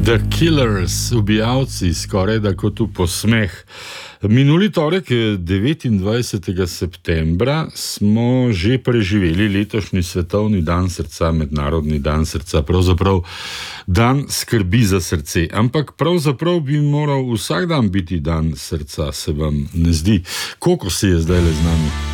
The Killers, ubijalci, skoraj da kot v posmeh. Minuli torek, 29. septembra, smo že preživeli letošnji svetovni dan srca, mednarodni dan srca, pravzaprav dan skrbi za srce. Ampak pravzaprav bi moral vsak dan biti dan srca, se vam ne zdi? Koliko si je zdaj le z nami?